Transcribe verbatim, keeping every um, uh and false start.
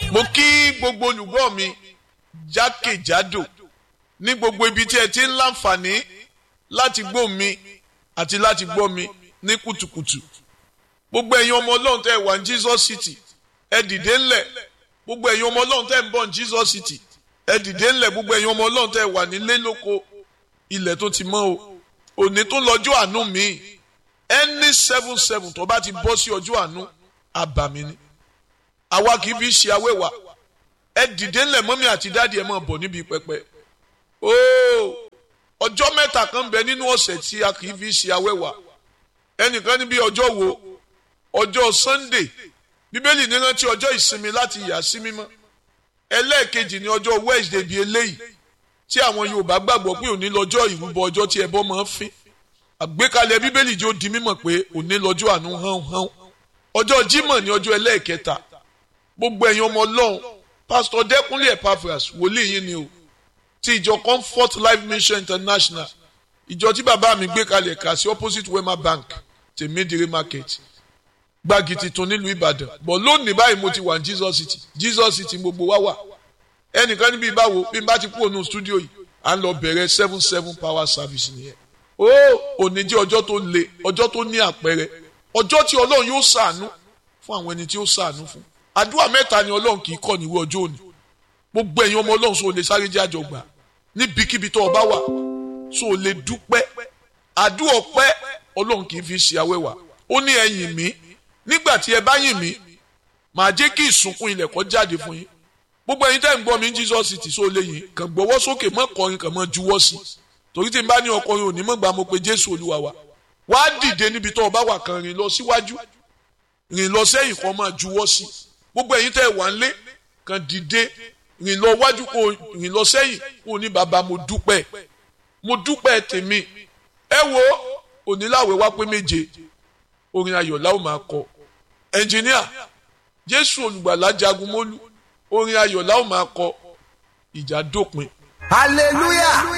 mo kí gbogbo olùgbọ́ mi jákèjádò ní gbogbo ibi tí ẹ ti ń láǹfààní láti gbọ́ mi àti láti gbọ́ mi ní kùtùkùtù. Gbogbo ẹ̀yin ọmọ Ọlọ́run tẹ́ ẹ wà ní Jesus City ẹ dìde ńlẹ̀. Gbogbo ẹ̀yin ọmọ Ọlọ́run tẹ́ ẹ ń bọ̀ ní Jesus City ẹ dìde ńlẹ̀. Gbogbo ẹ̀yin ọmọ Ọlọ́run tẹ́ ẹ wà nílé lóko ilẹ̀ tó ti mọ́ o. Òní tó lọ́jọ́ àánú mi ẹni seven seven tó bá ti bọ́ sí ọjọ́ àánú àbàmì ni. Àwa kì í fi ṣe awẹ́wà. Ẹ dìde ńlẹ̀ mọ́mí àti dáàdì ẹ máa bọ̀ níbi pẹpẹ. Ooo ọjọ́ mẹ́ta kan bẹ nínú ọ̀sẹ̀ tí a kì í fi ṣe awẹ́wà. Ẹnìkan níbi ọjọ́ wo ọjọ́ Sunday Bíbélì ní rántí ọjọ́ ìsinmi láti yà sí mímọ́. Ẹlẹ́ẹ̀kejì ní ọjọ́ Wednesday bíi eléyìí tí àwọn Yorùbá gbàgbọ́ pé òní lọ́jọ́ ìrúbọ ọjọ́ tí ẹbọ máa ń fín. Àgbékalẹ̀ Bíbélì jẹ́ ó di mímọ̀ pé òní lọ́jọ́ àánú hán hán. Ọjọ́ Jímọ̀ ní ọjọ́ ẹlẹ́ẹ̀kẹta. Gbogbo ẹ̀yin ọmọ Ọlọ́run Pastor Dẹ́kunlé Epaphras wòlíì yín ni o ti ìjọ Comfort Life Mission International ìjọ tí bàbá mi gbé kalẹ̀ kà sí opposite Wema Bank tèmídìrí market gbági titun nílùú Ìbàdàn bọ̀ lónìí báyìí mo ti wà ní Jesus City Jesus City gbogbo wa wà ẹnìkan níbi ìbáwo bí n bá ti kú ònú studio yìí à ń lọ bẹ̀rẹ̀ seven seven power service nìyẹn ó òní jẹ́ ọjọ́ tó le ọjọ́ tó ní àpẹẹrẹ ọjọ́ tí Ọlọ́run yóò ṣàánú fún àwọn ẹni tí ó ṣàánú fún àdúrà mẹ́ta ni Ọlọ́run kì í kọ́ níwé ọjọ́ òní gbogbo ẹ̀yin ọmọ Ọlọ́run sọ lè sáré jẹ́ àjọgbà níbikíbi tó o bá wà sọ lè dúpẹ́ àdúrà ọpẹ́ Ọlọ́run kì í fi ṣe awẹ́wà ó ní ẹ yìn mí nígbà tí ẹ bá yìn mí màá jẹ́ kí ìsùnkún ilẹ̀ kó jáde fún yín gbogbo ẹ̀yin tẹ́ ń gbọ́ mi ní Jesus City sọ lè yìn kàn gbọ́wọ́ sókè mọ́ kọrin kàn mọ́ juwọ́ sí torí tí n bá ní ọkọrin òní mọ́ gbà mo pé Jésù Olúwa wa wá dìde níbi tó o bá wà kàn rìn lọ síwájú rìn lọ sẹ́yìn kan máa juwọ́ sí gbogbo ẹ̀yin tẹ́ wà ń lé kàn dìde rìn lọ wájú kó rìn lọ sẹ́yìn kó ní bàbá mo dúpẹ́ mo dúpẹ́ tèmi ẹ wo oníláwẹ̀ wá pé méje orin ayọ̀ la ó máa kọ ẹnjìníà Jésù olùgbàlà jagun mólú orin ayọ̀ la ó máa kọ ìjà dópin. hallelujah.